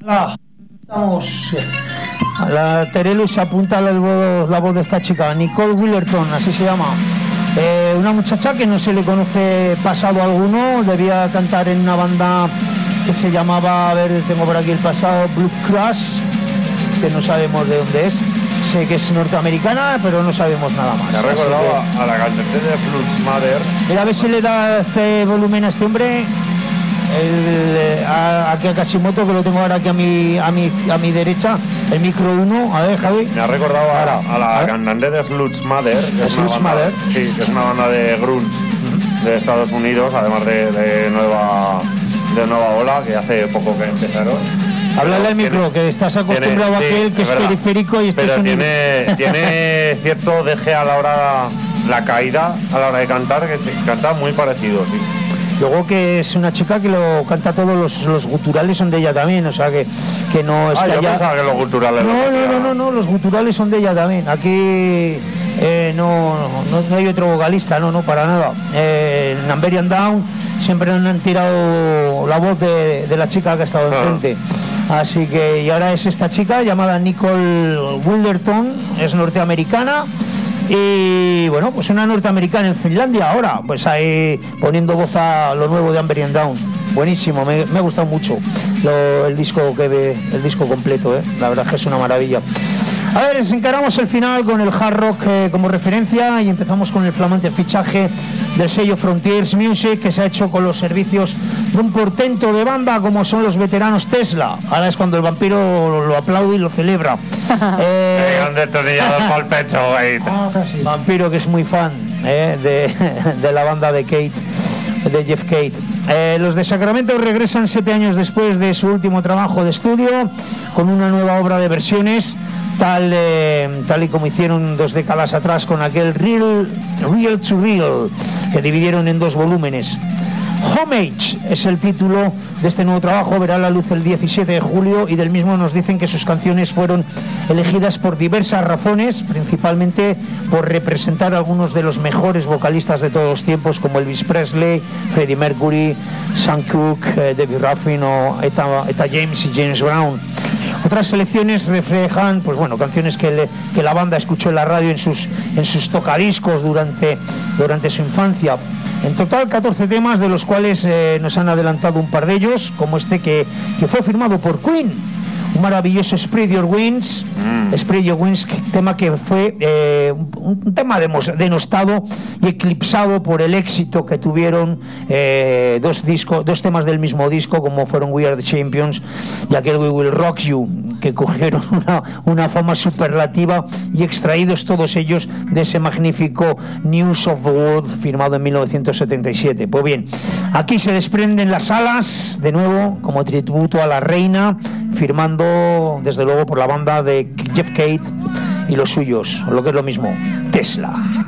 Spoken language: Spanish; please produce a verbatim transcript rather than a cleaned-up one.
Ah, estamos a la Terelu se apunta la voz, la voz de esta chica, Nicole Willerton, así se llama. Eh, una muchacha que no se le conoce pasado alguno, debía cantar en una banda que se llamaba, a ver, tengo por aquí el pasado, Blue Crush, que no sabemos de dónde es. Sé que es norteamericana, pero no sabemos nada más. Me ha recordado que... a la cantante de Flux Mother. Mira, a ver si le da C volumen a este hombre. El, a, aquí a Kashimoto, que lo tengo ahora aquí a mi, a mi, a mi derecha, el micro uno. A ver, Javi. Me ha recordado ahora a la cantante de Sluts Mother. Sluts Mother. Sí, que es una banda de grunge uh-huh. de Estados Unidos, además de, de nueva de nueva ola, que hace poco que empezaron. Háblale al micro, que estás acostumbrado tiene, a aquel sí, que es, es periférico y este pero es un... tiene, tiene cierto deje a la hora, la caída a la hora de cantar, que se canta muy parecido, sí. Luego que es una chica que lo canta todos los, los guturales son de ella también, o sea que, que no es ah, que yo haya... pensaba que los guturales no, no, no, no, no, no, los guturales son de ella también. Aquí eh, no, no, no hay otro vocalista, no, no, para nada. Eh, en Amberian Down siempre han tirado la voz de, de la chica que ha estado enfrente. Ah. Así que, y ahora es esta chica llamada Nicole Willerton, es norteamericana. Y bueno, pues una norteamericana en Finlandia ahora, pues ahí poniendo voz a lo nuevo de Amberian Down. Buenísimo, me, me ha gustado mucho lo, el disco que ve, el disco completo, ¿eh? La verdad es que es una maravilla. A ver, encaramos el final con el hard rock eh, como referencia y empezamos con el flamante fichaje del sello Frontiers Music, que se ha hecho con los servicios de un portento de banda como son los veteranos Tesla. Ahora es cuando el vampiro lo, lo aplaude y lo celebra. eh, han destornillado para el pecho, güey. Vampiro, que es muy fan eh, de, de la banda de Kate, de Jeff Kate. Eh, los de Sacramento regresan siete años después de su último trabajo de estudio con una nueva obra de versiones, tal, eh, tal y como hicieron dos décadas atrás con aquel Real, Real to Real, que dividieron en dos volúmenes. Homage es el título de este nuevo trabajo, verá la luz el diecisiete de julio y del mismo nos dicen que sus canciones fueron elegidas por diversas razones, principalmente por representar a algunos de los mejores vocalistas de todos los tiempos como Elvis Presley, Freddie Mercury, Sam Cooke, eh, Debbie Ruffin o Etta, Etta James y James Brown. Otras selecciones reflejan, pues bueno, canciones que, le, que la banda escuchó en la radio en sus, en sus tocadiscos durante, durante su infancia. En total catorce temas, de los cuales eh, nos han adelantado un par de ellos, como este que, que fue firmado por Queen, un maravilloso Spread Your Wings, mm. Spread Your Wings, tema que fue eh, un, un tema denostado y eclipsado por el éxito que tuvieron eh, dos, disco, dos temas del mismo disco, como fueron We Are The Champions y aquel We Will Rock You, que cogieron una, una fama superlativa y extraídos todos ellos de ese magnífico News of the World firmado en mil novecientos setenta y siete. Pues bien, aquí se desprenden las alas de nuevo como tributo a la reina, firmando desde luego por la banda de Jeff Kate y los suyos, o lo que es lo mismo, Tesla.